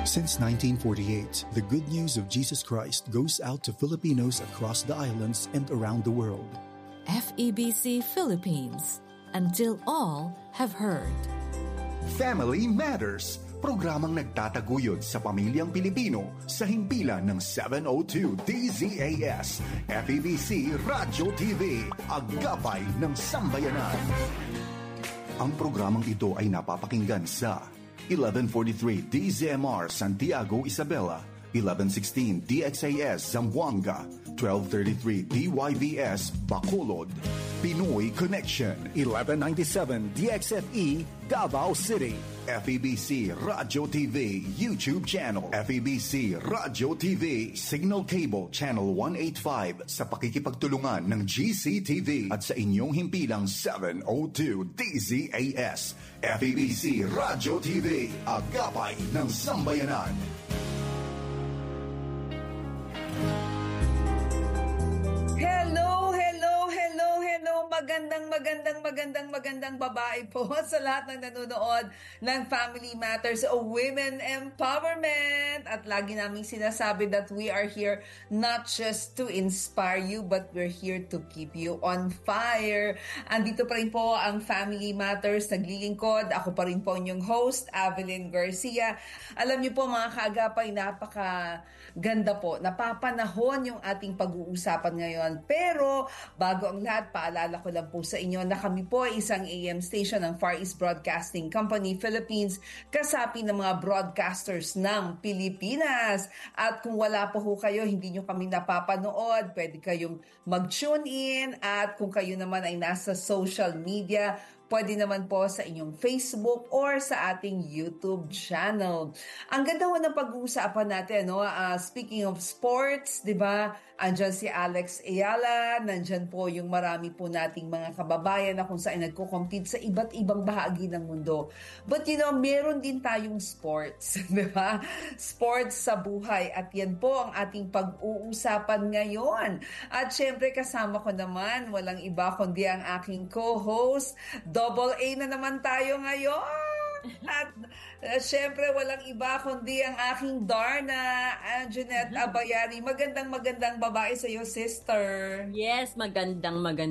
Since 1948, the good news of Jesus Christ goes out to Filipinos across the islands and around the world. FEBC Philippines, until all have heard. Family Matters, programang nagtataguyod sa pamilyang Pilipino sa himpilan ng 702 DZAS, FEBC Radyo TV, agapay ng sambayanan. Ang programang ito ay napapakinggan sa 1143 DZMR Santiago, Isabela, 1116 DXAS Zamboanga, 1233 DYVS Bacolod, Pinoy Connection, 1197 DXFE Davao City, FEBC Radyo TV YouTube channel, FEBC Radyo TV Signal Cable Channel 185 sa pakikipagtulungan ng GCTV at sa inyong himpilang 702 DZAS, FEBC Radyo TV, agapay ng sambayanan. Magandang babae po sa lahat ng nanonood ng Family Matters o Women Empowerment. At lagi naming sinasabi that we are here not just to inspire you, but we're here to keep you on fire. Andito pa rin po ang Family Matters, naglilingkod. Ako pa rin po inyong host, Avelyn Garcia. Alam niyo po mga kaagapay, napakaganda po. Napapanahon yung ating pag-uusapan ngayon. Pero bago ang lahat, paalala ko lang po sa inyo na kami po ay isang AM station ng Far East Broadcasting Company Philippines, kasapi ng mga broadcasters ng Pilipinas. At kung wala po ho kayo, hindi nyo kami napapanood, pwede kayong mag-tune in. At kung kayo naman ay nasa social media, pwede naman po sa inyong Facebook or sa ating YouTube channel. Ang ganda ho ng pag-uusapan natin, no? Speaking of sports, di ba? Andyan si Alex Ayala, nandyan po yung marami po nating mga kababayan na kung saan nagko-compete sa iba't ibang bahagi ng mundo. But meron din tayong sports, di ba? Sports sa buhay, at yan po ang ating pag-uusapan ngayon. At syempre kasama ko naman, walang iba kundi ang aking co-host, Double A na naman tayo ngayon. At syempre walang iba kundi ang aking Darna, Anjanette Abayari. Magandang babae sa iyo, sister. Yes, magandang